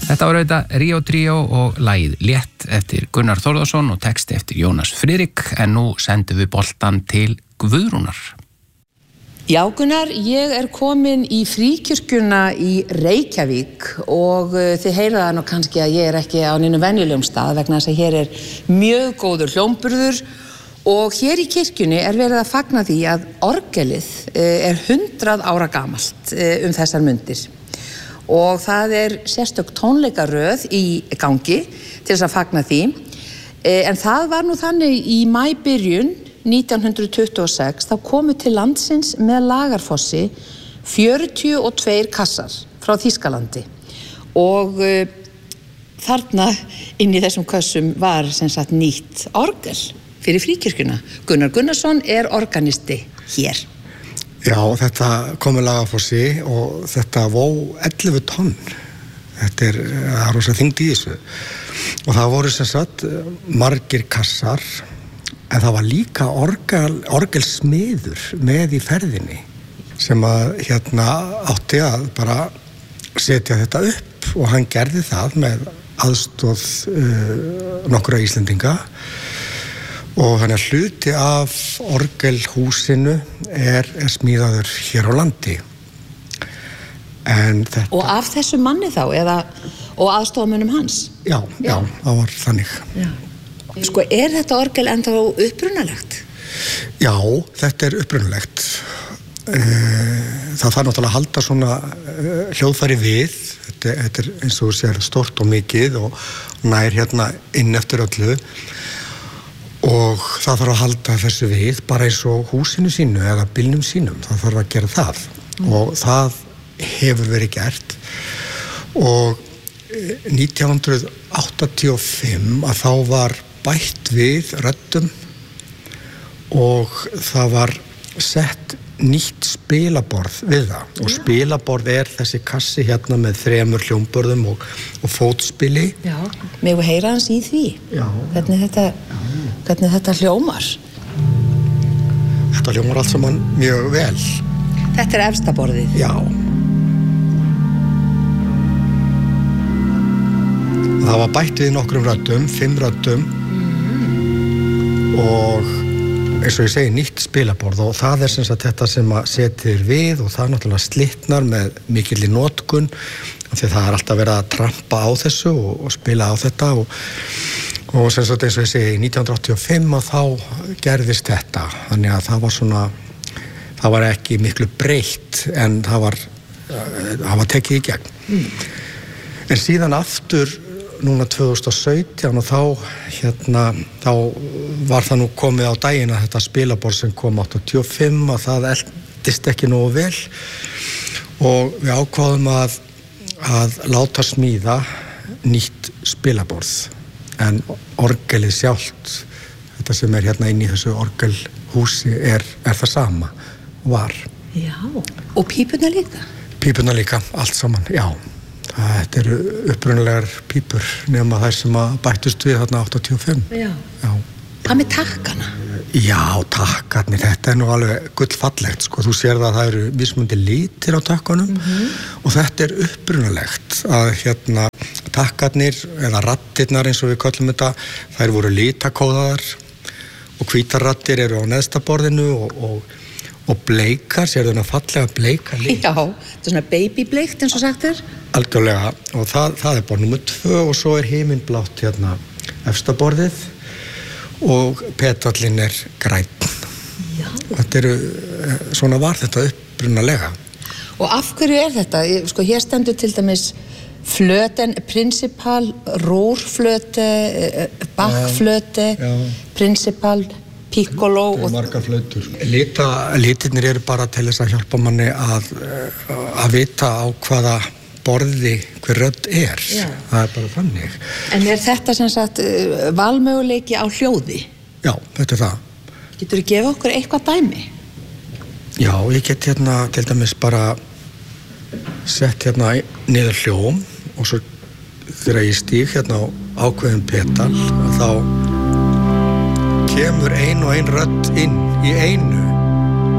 Þetta var auðvitað Rio Trio og lagið Létt eftir Gunnar Þórðarsson og texti eftir Jónas Friðrik, en nú sendum við boltan til Guðrúnar. Já Gunnar, ég komin í Fríkirkjuna í Reykjavík og þið heyrið það nú kannski að ég ekki á neinu venjulegum stað vegna þess að hér mjög góður hljómburður og hér í kirkjunni verið að fagna því að orgelið 100 ára gamalt þessar mundir. Og það sérstök tónleikaröð í gangi til þess að fagna því. En það var nú þannig í maíbyrjun 1926, þá komu til landsins með Lagarfossi 42 kassar frá Þýskalandi. Og þarna inn í þessum kössum var sem sagt nýtt orgel fyrir Fríkirkjuna. Gunnar Gunnarsson organisti hér. Já, þetta kom með Lagarfossi og þetta vó 11 tonn. Þetta það rosa þyngd í þessu. Og það voru sem sagt margir kassar, en það var líka orgelsmiður með í ferðinni sem að átti að bara setja þetta upp og hann gerði það með aðstoð nokkra Íslendinga. Og þannig að hluti af orgelhúsinu smíðaður hér á landi. Og af þessu manni þá, og aðstofamönnum hans? Já, það var þannig. Já. Sko, þetta orgel ennþá upprunalegt? Já, þetta upprunalegt. Það þarf náttúrulega að halda svona hljóðfæri við. Þetta eins og þú sér stórt og mikið og nær inn eftir öllu. Og það þarf að halda þessu við bara eins og húsinu sínu eða bílnum sínum, það þarf að gera það og það hefur verið gert og 1985 að þá var bætt við röddum og það var sett nýtt spilaborð við það og spilaborð þessi kassi með 3 hljómborðum og fótspili. Já, megum við heyra hans í því? Já. Hvernig þetta hljómar? Þetta hljómar allt saman mjög vel. Þetta efsta borðið? Já. Það var bætt við nokkrum röddum, 5 röddum og eins og ég segi nýtt spilaborð og það sem sagt þetta sem að setir við og það náttúrulega slitnar með mikilli notkun því það alltaf verið að trampa á þessu og spila á þetta og sem sagt eins og ég segi 1985 að þá gerðist þetta þannig að það var ekki miklu breytt en það var tekið í gegn. En síðan aftur núna 2017 og þá var það nú komið á daginn að þetta spilaborð sem kom 85 að það eldist ekki nógu vel og við ákváðum að láta smíða nýtt spilaborð en orgelið sjálft þetta sem inn í þessu orgelhúsi það sama var. Já, og pípurnar líka? Pípurnar líka, allt saman, já. Þetta eru upprunalegar pípur nema þær sem að bættust við þarna 85. Já. Hvað með takkana? Já, takkarnir, þetta nú alveg gullfallegt, sko. Þú sér það eru mismunandi litir á takkanum og þetta upprunalegt að takkarnir eða rattirnar eins og við köllum þetta, þær voru litakóðaðar og hvítarrattir eru á neðsta borðinu og bleikar, sér þau fallega bleika lit. Já, þetta svona babybleikt eins og sagt Algjörlega, og það borð númer 2 og svo himinblátt efsta borðið og petallinn grænn. Já. Þetta svona var þetta upprunalega. Og af hverju þetta? Sko, hér stendur til dæmis flöten, principal, rúrflöte, backflöte, principal, piccolo og margar flautur. Litirnir bara til þess að hjálpa manni að vita á hvaða borði hver rödd Já. Það bara þannig. En þetta sem sagt valmöguleiki á hljóði? Já, þetta það. Geturðu gefa okkur eitthvað dæmi? Já, ég get til dæmis bara sett niður hljóm og svo þegar ég stíg á ákveðin petal þá kemur ein og ein rödd inn í einu